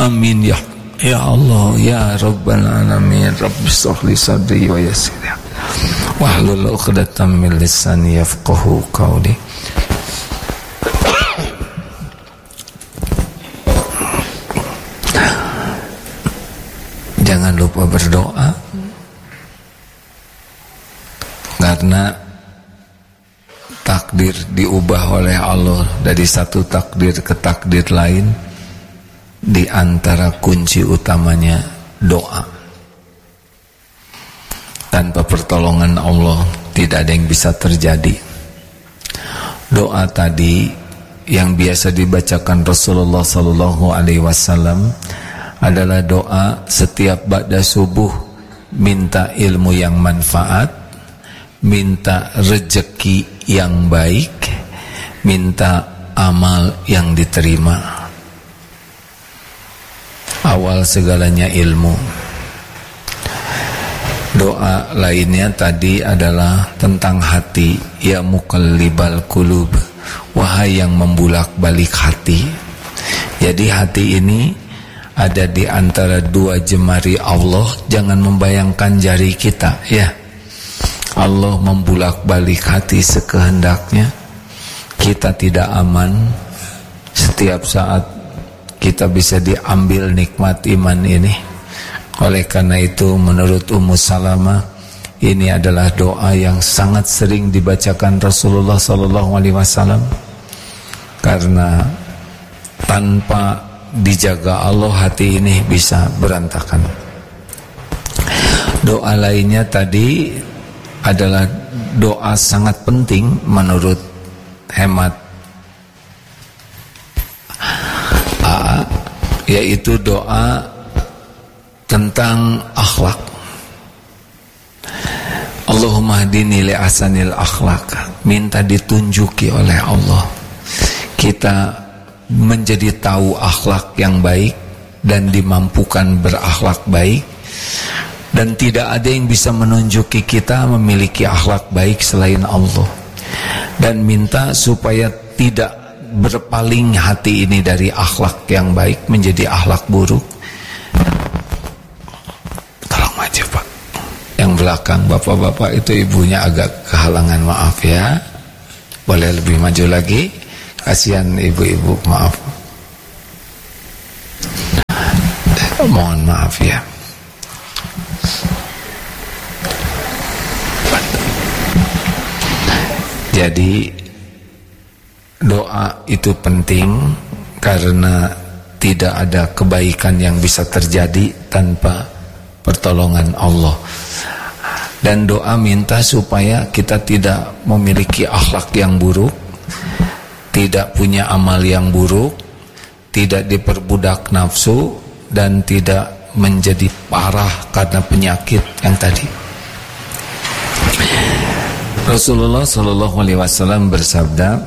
Amin ya Allah ya Rabbal Alamin. Rabbi shrah li sadri wa yassir wahlul 'uqdatam min lisani yafqahu qawli. Jangan lupa berdoa, karena takdir diubah oleh Allah dari satu takdir ke takdir lain. Di antara kunci utamanya doa. Tanpa pertolongan Allah tidak ada yang bisa terjadi. Doa tadi yang biasa dibacakan Rasulullah SAW adalah doa setiap ba'da subuh, minta ilmu yang manfaat, minta rezeki yang baik, minta amal yang diterima. Awal segalanya ilmu. Doa lainnya tadi adalah tentang hati. Ya muqallibal qulub, wahai yang membulak-balik hati. Jadi hati ini ada di antara dua jemari Allah. Jangan membayangkan jari kita, ya. Allah membulak-balik hati sekehendaknya. Kita tidak aman. Setiap saat kita bisa diambil nikmat iman ini. Oleh karena itu menurut Ummu Salamah, ini adalah doa yang sangat sering dibacakan Rasulullah SAW, karena tanpa dijaga Allah hati ini bisa berantakan. Doa lainnya tadi adalah doa sangat penting menurut hemat, yaitu doa tentang akhlak. Allahumma hadini li ahsanil akhlak. Minta ditunjuki oleh Allah kita menjadi tahu akhlak yang baik dan dimampukan berakhlak baik, dan tidak ada yang bisa menunjuki kita memiliki akhlak baik selain Allah. Dan minta supaya tidak berpaling hati ini dari akhlak yang baik menjadi akhlak buruk. Tolong maju Pak. Yang belakang bapak-bapak itu ibunya agak kehalangan, maaf ya. Boleh lebih maju lagi. Kasihan ibu-ibu, maaf. Mohon maaf ya. Jadi doa itu penting karena tidak ada kebaikan yang bisa terjadi tanpa pertolongan Allah. Dan doa minta supaya kita tidak memiliki akhlak yang buruk, tidak punya amal yang buruk, tidak diperbudak nafsu, dan tidak menjadi parah karena penyakit yang tadi. Rasulullah SAW bersabda,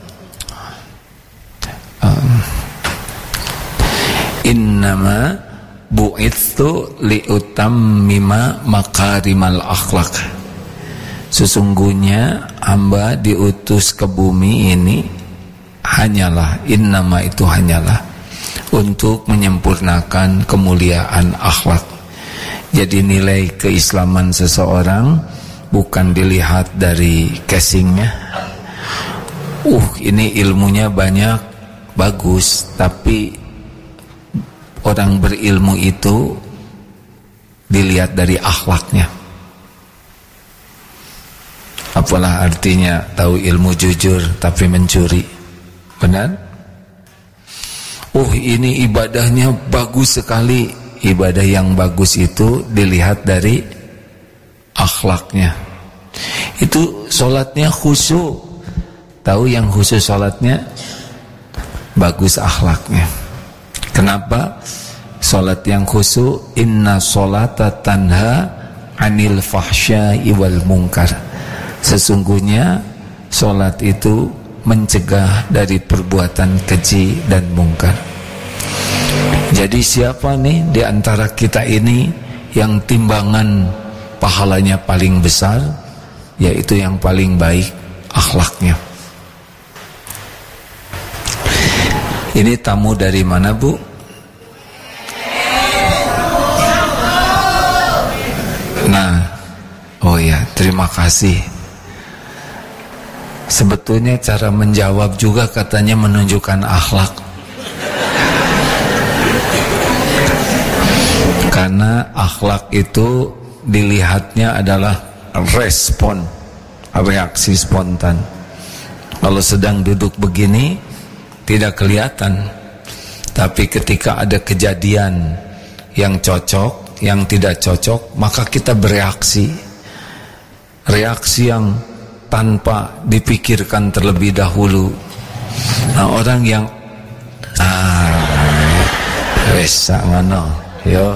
innama bu'ithu liutammima makarimal akhlak. Sesungguhnya hamba diutus ke bumi ini hanyalah, innama itu hanyalah, untuk menyempurnakan kemuliaan akhlak. Jadi nilai keislaman seseorang bukan dilihat dari casingnya. Ini ilmunya banyak, bagus, tapi orang berilmu itu dilihat dari akhlaknya. Apalah artinya tahu ilmu jujur tapi mencuri? Benar? Ini ibadahnya bagus sekali. Ibadah yang bagus itu dilihat dari akhlaknya. Itu sholatnya khusyuk. Tahu yang khusyuk sholatnya bagus akhlaknya. Kenapa? Sholat yang khusyuk, inna sholata tanha anil fahsya'i wal munkar. Sesungguhnya sholat itu mencegah dari perbuatan keji dan mungkar. Jadi siapa nih di antara kita ini yang timbangan pahalanya paling besar? Yaitu yang paling baik akhlaknya. Ini tamu dari mana, Bu? Nah, oh ya, terima kasih. Sebetulnya cara menjawab juga katanya menunjukkan akhlak. Karena akhlak itu dilihatnya adalah respon, reaksi spontan. Kalau sedang duduk begini tidak kelihatan, tapi ketika ada kejadian yang cocok, yang tidak cocok, maka kita bereaksi. Reaksi yang tanpa dipikirkan terlebih dahulu. Nah, orang yang wes ngono, yo.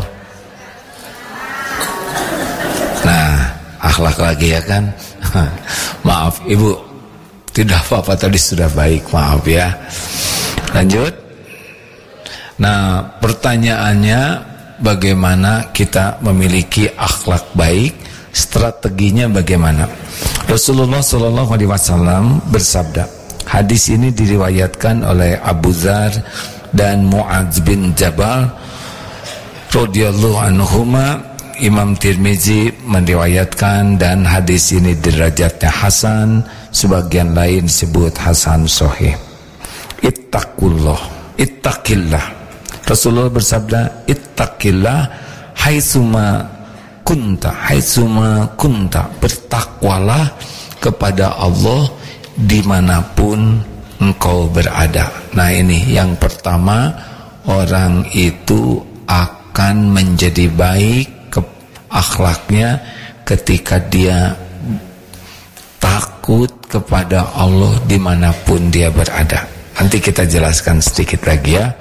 Nah, akhlak lagi ya kan. Maaf Ibu, tidak apa-apa, tadi sudah baik, maaf ya. Lanjut. Nah, pertanyaannya, bagaimana kita memiliki akhlak baik? Strateginya bagaimana? Rasulullah SAW bersabda, hadis ini diriwayatkan oleh Abu Dzar dan Mu'adz bin Jabal radhiyallahu anhuma. Imam Tirmizi meriwayatkan dan hadis ini derajatnya hasan, sebagian lain disebut hasan sahih. Ittaqillah. Rasulullah bersabda, ittaqillah haitsuma kunta, bertakwalah kepada Allah dimanapun engkau berada. Nah, ini yang pertama, orang itu akan menjadi baik akhlaknya ketika dia takut kepada Allah dimanapun dia berada. Nanti kita jelaskan sedikit lagi ya.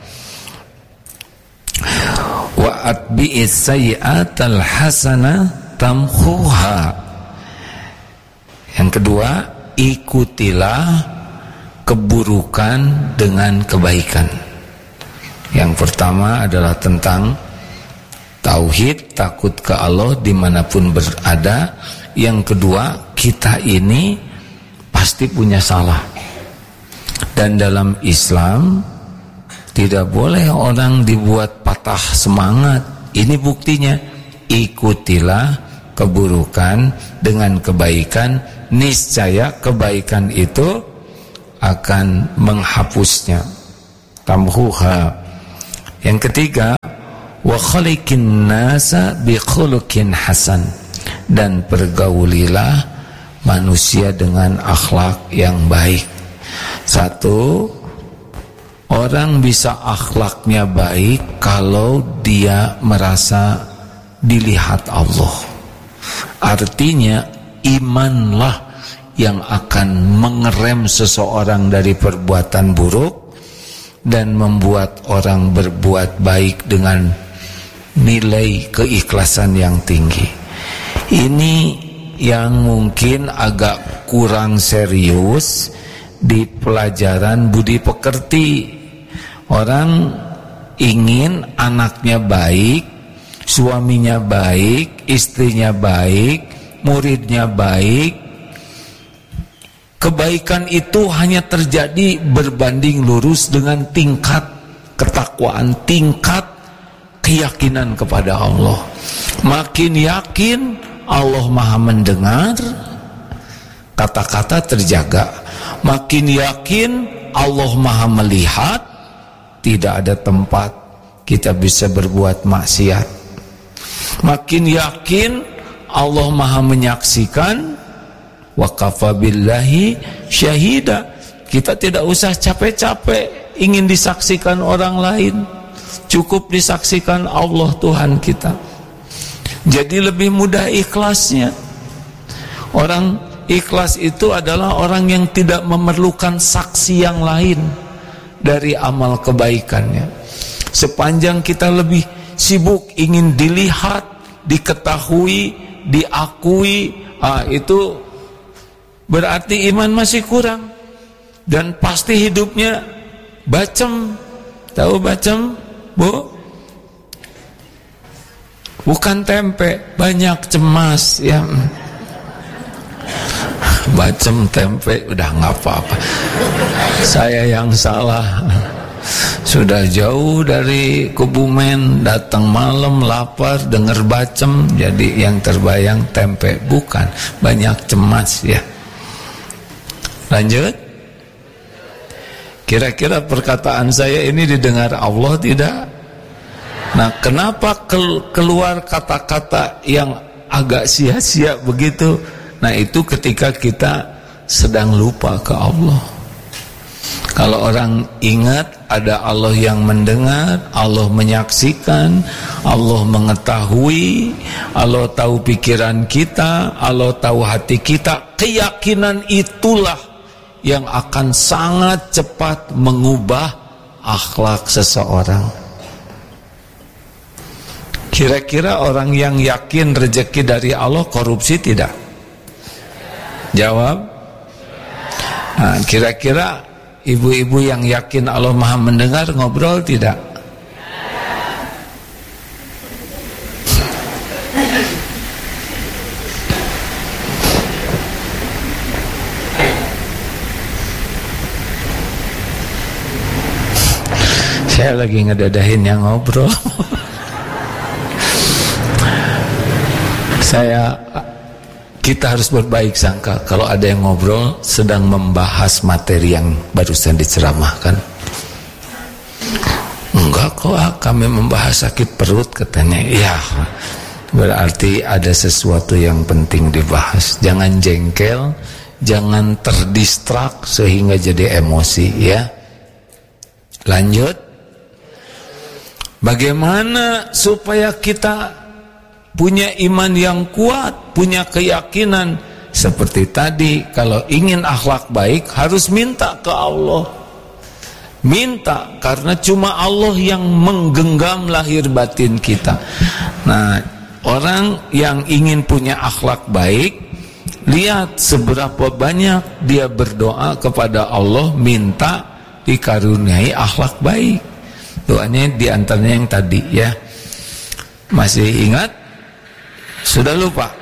Wa atbi'is sayyi'atal hasana tamhuha. Yang kedua, ikutilah keburukan dengan kebaikan. Yang pertama adalah tentang tauhid, takut ke Allah dimanapun berada. Yang kedua, kita ini pasti punya salah. Dan dalam Islam tidak boleh orang dibuat patah semangat. Ini buktinya. Ikutilah keburukan dengan kebaikan, niscaya kebaikan itu akan menghapusnya. Tamhuha. Yang ketiga, wa khaliqin nasa bi khuluqin hasan, dan pergaulilah manusia dengan akhlak yang baik. Satu, orang bisa akhlaknya baik kalau dia merasa dilihat Allah. Artinya imanlah yang akan mengerem seseorang dari perbuatan buruk dan membuat orang berbuat baik dengan nilai keikhlasan yang tinggi. Ini yang mungkin agak kurang serius di pelajaran budi pekerti. Orang ingin anaknya baik, suaminya baik, istrinya baik, muridnya baik. Kebaikan itu hanya terjadi berbanding lurus dengan tingkat ketakwaan, tingkat keyakinan kepada Allah. Makin yakin Allah Maha mendengar, kata-kata terjaga. Makin yakin Allah Maha melihat, tidak ada tempat kita bisa berbuat maksiat. Makin yakin Allah Maha menyaksikan, wa kafa billahi syahida. Kita tidak usah capek-capek ingin disaksikan orang lain, cukup disaksikan Allah Tuhan kita. Jadi lebih mudah ikhlasnya. Orang ikhlas itu adalah orang yang tidak memerlukan saksi yang lain dari amal kebaikannya. Sepanjang kita lebih sibuk ingin dilihat, diketahui, diakui, itu berarti iman masih kurang. Dan pasti hidupnya bacem. Tahu bacem, Bu? Bukan tempe, banyak cemas ya. Bacem tempe udah nggak apa-apa. Saya yang salah. Sudah jauh dari Kebumen, datang malam, lapar, dengar bacem, jadi yang terbayang tempe. Bukan, banyak cemas ya. Lanjut. Kira-kira perkataan saya ini didengar Allah tidak? Nah, kenapa keluar kata-kata yang agak sia-sia begitu? Nah, itu ketika kita sedang lupa ke Allah. Kalau orang ingat ada Allah yang mendengar, Allah menyaksikan, Allah mengetahui, Allah tahu pikiran kita, Allah tahu hati kita, keyakinan itulah yang akan sangat cepat mengubah akhlak seseorang. Kira-kira orang yang yakin rezeki dari Allah korupsi tidak? Jawab. Nah, kira-kira ibu-ibu yang yakin Allah Maha mendengar ngobrol tidak? Saya lagi ngedadahin yang ngobrol. Kita harus berbaik sangka kalau ada yang ngobrol sedang membahas materi yang barusan diceramahkan. Enggak kok, kami membahas sakit perut katanya. Ya, berarti ada sesuatu yang penting dibahas. Jangan jengkel, jangan terdistrak sehingga jadi emosi ya. Lanjut. Bagaimana supaya kita punya iman yang kuat, punya keyakinan seperti tadi? Kalau ingin akhlak baik harus minta ke Allah. Minta, karena cuma Allah yang menggenggam lahir batin kita. Nah, orang yang ingin punya akhlak baik, lihat seberapa banyak dia berdoa kepada Allah minta dikaruniai akhlak baik. Doanya diantaranya yang tadi ya. Masih ingat? Sudah lupa?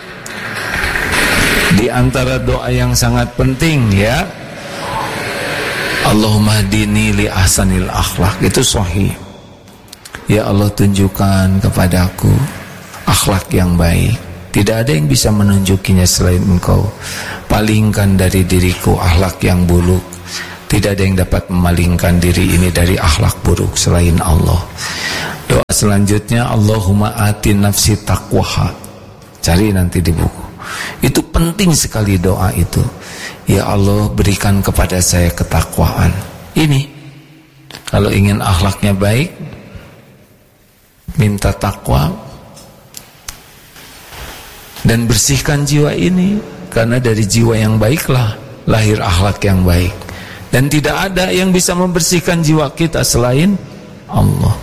Di antara doa yang sangat penting ya, Allahumma hdini li ahsanil akhlak, itu sahih. Ya Allah, tunjukkan kepadaku akhlak yang baik. Tidak ada yang bisa menunjukinya selain Engkau. Palingkan dari diriku akhlak yang buruk. Tidak ada yang dapat memalingkan diri ini dari akhlak buruk selain Allah. Doa selanjutnya, Allahumma ati nafsi taqwaha. Cari nanti di buku. Itu penting sekali doa itu. Ya Allah, berikan kepada saya ketakwaan. Ini kalau ingin akhlaknya baik, minta takwa dan bersihkan jiwa ini, karena dari jiwa yang baiklah lahir akhlak yang baik. Dan tidak ada yang bisa membersihkan jiwa kita selain Allah.